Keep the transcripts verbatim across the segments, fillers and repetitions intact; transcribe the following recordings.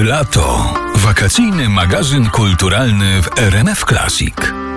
Lato. Wakacyjny magazyn kulturalny w R M F Classic.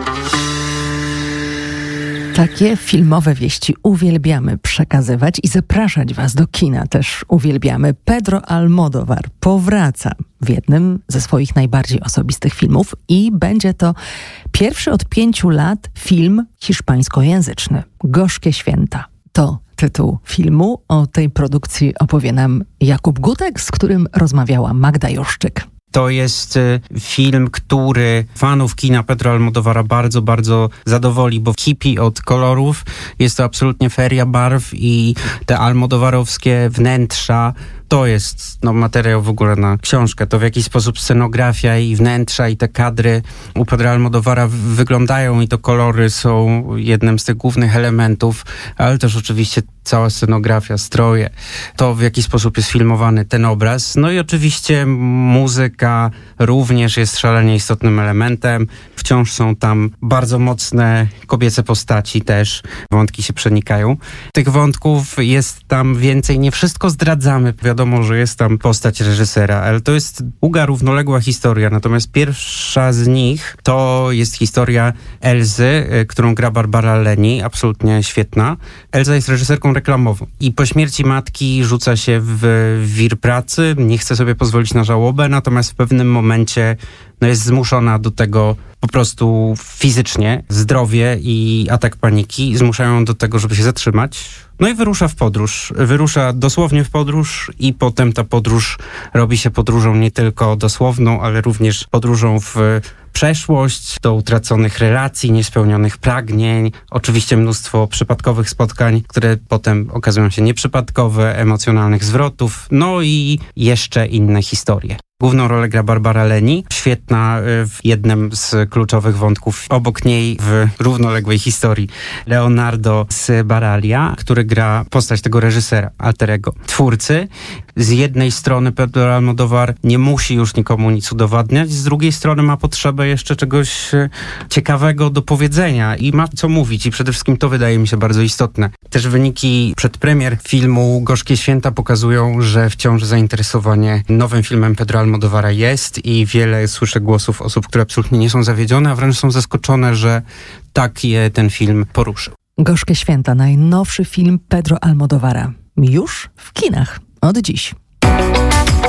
Takie filmowe wieści uwielbiamy przekazywać i zapraszać Was do kina też uwielbiamy. Pedro Almodóvar powraca w jednym ze swoich najbardziej osobistych filmów i będzie to pierwszy od pięciu lat film hiszpańskojęzyczny. Gorzkie święta to tytuł filmu. O tej produkcji opowie nam Jakub Gutek, z którym rozmawiała Magda Juszczyk. To jest film, który fanów kina Pedro Almodóvara bardzo, bardzo zadowoli, bo kipi od kolorów. Jest to absolutnie feria barw i te almodóvarowskie wnętrza to jest no, materiał w ogóle na książkę. To w jakiś sposób scenografia i wnętrza i te kadry u Pedro Almodóvara wyglądają i to kolory są jednym z tych głównych elementów, ale też oczywiście cała scenografia, stroje. To w jaki sposób jest filmowany ten obraz. No i oczywiście muzyka również jest szalenie istotnym elementem. Wciąż są tam bardzo mocne kobiece postaci też. Wątki się przenikają. Tych wątków jest tam więcej. Nie wszystko zdradzamy. Wiadomo, że jest tam postać reżysera, ale to jest długa, równoległa historia. Natomiast pierwsza z nich to jest historia Elzy, którą gra Barbara Leni. Absolutnie świetna. Elza jest reżyserką reklamową i po śmierci matki rzuca się w wir pracy. Nie chce sobie pozwolić na żałobę, natomiast w pewnym momencie no, jest zmuszona do tego po prostu fizycznie. Zdrowie i atak paniki zmuszają ją do tego, żeby się zatrzymać. No i wyrusza w podróż. Wyrusza dosłownie w podróż i potem ta podróż robi się podróżą nie tylko dosłowną, ale również podróżą w przeszłość, do utraconych relacji, niespełnionych pragnień. Oczywiście mnóstwo przypadkowych spotkań, które potem okazują się nieprzypadkowe, emocjonalnych zwrotów, no i jeszcze inne historie. Główną rolę gra Barbara Leni, świetna w jednym z kluczowych wątków. Obok niej w równoległej historii Leonardo Sbaraglia, który gra postać tego reżysera, alterego, twórcy. Z jednej strony Pedro Almodóvar nie musi już nikomu nic udowadniać, z drugiej strony ma potrzebę jeszcze czegoś ciekawego do powiedzenia i ma co mówić i przede wszystkim to wydaje mi się bardzo istotne. Też wyniki przedpremier filmu Gorzkie Święta pokazują, że wciąż zainteresowanie nowym filmem Pedro Almodóvara jest i wiele słyszę głosów osób, które absolutnie nie są zawiedzione, a wręcz są zaskoczone, że tak je ten film poruszył. Gorzkie Święta, najnowszy film Pedro Almodóvara. Już w kinach. Od dziś.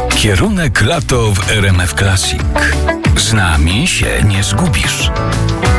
Kierunek lato w R M F Classic. Z nami się nie zgubisz.